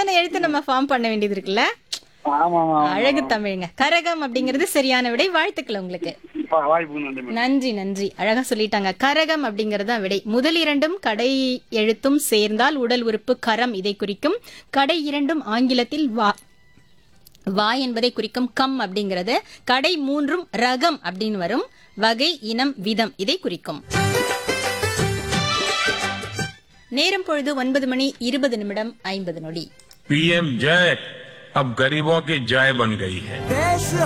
இத்தனை எழுத்து நம்ம ஃபார்ம் பண்ண வேண்டியது இருக்குல்ல. ஆமா ஆமா அழகு தமிழுங்க. கரகம் அப்படிங்கிறது சரியான விடை. வாழ்த்துக்கள் உங்களுக்கு. வாய்ப்பு நன்றி மேடம். நன்றி நன்றி. அழகா சொல்லிட்டாங்க. கரகம் அப்படிங்கறது தான் விடை. முதல் இரண்டும் கடை எழுத்தும் சேர்ந்தால் உடல் உறுப்பு கரம் இதை குறிக்கும். கடை இரண்டும் ஆங்கிலத்தில் வா என்பதை குறிக்கும் கம் அப்படிங்கிறது. கடை மூன்றும் ரகம் அப்படின்னு வரும். வகை இனம் விதம் இதை குறிக்கும். நேரம் பொழுது 9:20 PM 50 पीएम जय अब गरीबों की जय बन गई है.